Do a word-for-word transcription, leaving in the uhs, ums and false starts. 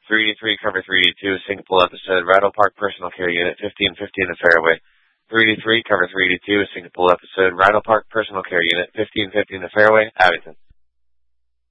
three D three, cover three D two, single episode, Rattle Park Personal Care Unit, fifteen fifty in the fairway. three D three, cover three D two, single episode, Rattle Park Personal Care Unit, fifteen fifty in the fairway, Abington.